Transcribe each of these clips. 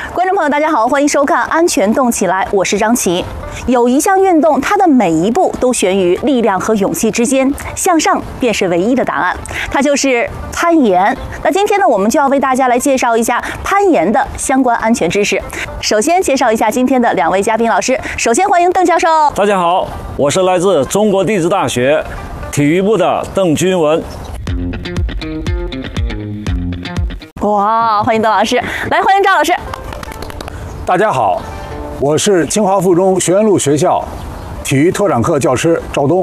观众朋友，大家好，欢迎收看《安全动起来》，我是张琪。有一项运动，它的每一步都悬于力量和勇气之间，向上便是唯一的答案，它就是攀岩。那今天呢，我们就要为大家来介绍一下攀岩的相关安全知识。首先介绍一下今天的两位嘉宾老师，首先欢迎邓教授。 大家好，我是来自中国地质大学体育部的邓君文。 哇，欢迎邓老师，来欢迎赵老师。 大家好，我是清华附中学院路学校体育特长课教师赵东。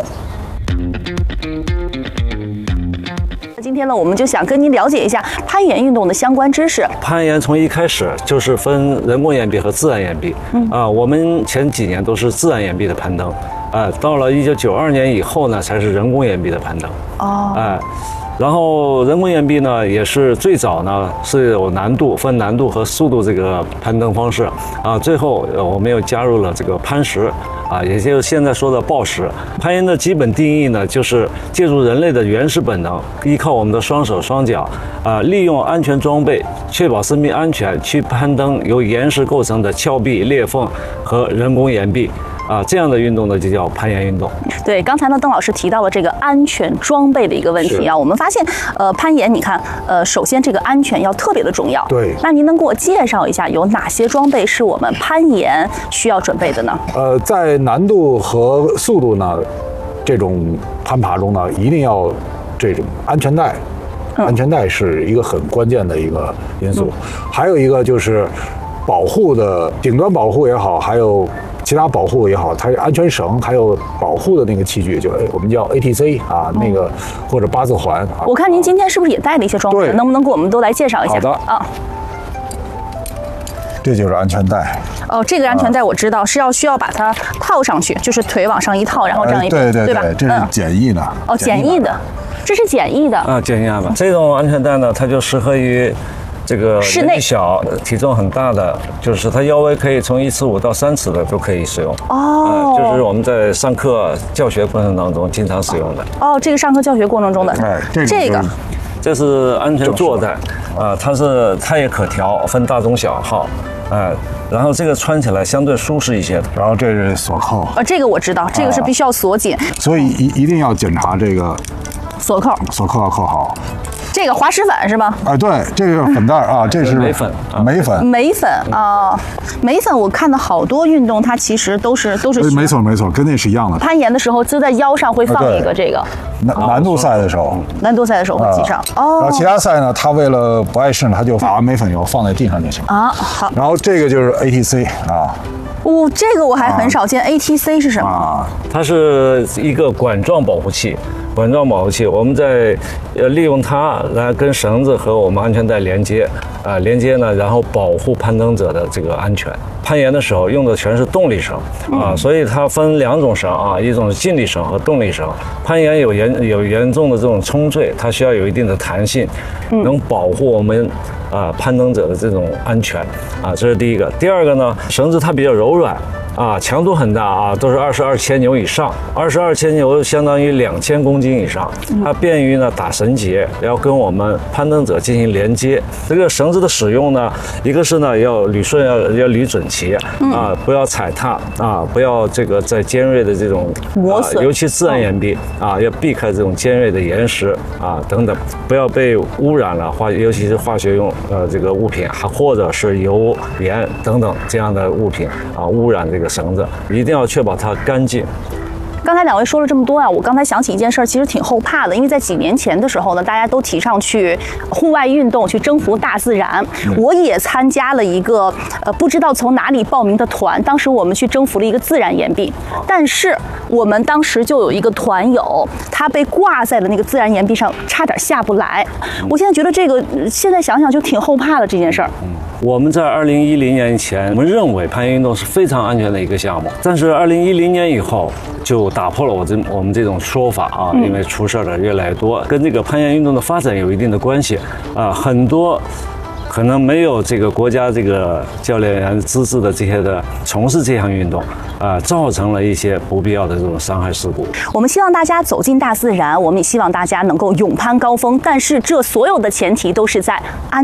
今天呢，我们就想跟您了解一下攀岩运动的相关知识。 攀岩从一开始就是分人工岩壁和自然岩壁，我们前几年都是自然岩壁的攀登，到了1992年以后呢，才是人工岩壁的攀登。然后人工岩壁呢，也是最早呢是有难度分难度和速度这个攀登方式最后我们又加入了这个攀石也就是现在说的抱石。攀岩的基本定义呢，就是借助人类的原始本能，依靠我们的双手双脚利用安全装备，确保生命安全，去攀登由岩石构成的峭壁、裂缝和人工岩壁。这样的运动呢就叫攀岩运动。 对，刚才呢邓老师提到了这个安全装备的一个问题我们发现攀岩你看首先这个安全要特别的重要。 对， 那您能给我介绍一下有哪些装备是我们攀岩需要准备的呢？ 在难度和速度呢这种攀爬中呢，一定要这种安全带。安全带是一个很关键的一个因素。还有一个就是保护的顶端保护也好，还有其他保护也好，它安全绳还有保护的那个器具，就我们叫 ATC 那个或者八字环。 我看您今天是不是也带了一些装备？能不能给我们都来介绍一下？ 好的这就是安全带。 这个安全带我知道是需要把它套上去，就是腿往上一套，然后这样一对吧？ 这是简易的。 简易的，这是简易的。 简易的。这种安全带呢，它就适合于这个室内小、体重很大的，就是它腰围可以从1尺5到3尺的都可以使用。就是我们在上课教学过程当中经常使用的。 这个上课教学过程中的。 这是安全坐带，它也可调，分大中小号，然后这个穿起来相对舒适一些的。 然后这是锁扣。 这个我知道，这个是必须要锁紧。 所以一定要检查这个锁扣要扣好。 这个滑石粉是吗？ 对，这个粉袋这是镁粉。 镁粉我看到好多运动，它其实都是没错，跟那是一样的。 攀岩的时候就在腰上会放一个这个。 难度赛的时候会系上。 然后其他赛呢，他为了不碍事呢，他就把镁粉油放在地上就行。 好。 然后这个就是 ATC 这个我还很少见。ATC 是什么？ 它是一个管状保护器。我们在利用它来跟绳子和我们安全带连接呢，然后保护攀登者的这个安全。攀岩的时候用的全是动力绳所以它分2种绳一种是静力绳和动力绳。攀岩有严重的这种冲坠，它需要有一定的弹性，能保护我们攀登者的这种安全这是第一个。第二个呢，绳子它比较柔软强度很大都是22千牛以上，22千牛相当于2000公斤以上，它便于呢打绳结，要跟我们攀登者进行连接。这个绳子的使用呢，一个是呢要捋顺，要捋整齐不要踩踏不要这个在尖锐的这种磨损， 尤其自然岩壁要避开这种尖锐的岩石等等，不要被污染了尤其是化学用这个物品或者是油盐等等这样的物品污染这个绳子，一定要确保它干净。 刚才两位说了这么多我刚才想起一件事，其实挺后怕的，因为在几年前的时候呢，大家都提倡去户外运动，去征服大自然。我也参加了一个不知道从哪里报名的团，当时我们去征服了一个自然岩壁，但是我们当时就有一个团友，他被挂在了那个自然岩壁上，差点下不来。我现在觉得这个现在想想就挺后怕的这件事儿。 我们在2010年以前，我们认为攀岩运动是非常安全的一个项目，但是2010年以后就打破了我们这种说法因为出事的越来越多，跟这个攀岩运动的发展有一定的关系很多可能没有这个国家这个教练员资质的这些的从事这项运动造成了一些不必要的这种伤害事故。 我们希望大家走进大自然，我们也希望大家能够勇攀高峰，但是这所有的前提都是在安